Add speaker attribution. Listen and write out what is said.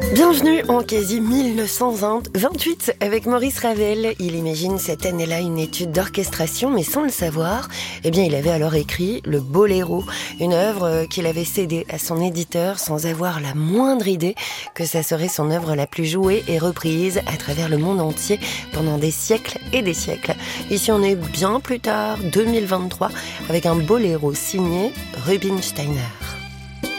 Speaker 1: Bienvenue en quasi 1928 avec Maurice Ravel. Il imagine cette année-là une étude d'orchestration, mais sans le savoir, il avait alors écrit le Boléro, une œuvre qu'il avait cédée à son éditeur sans avoir la moindre idée que ça serait son œuvre la plus jouée et reprise à travers le monde entier pendant des siècles et des siècles. Ici on est bien plus tard, 2023, avec un Boléro signé Rubinsteiner.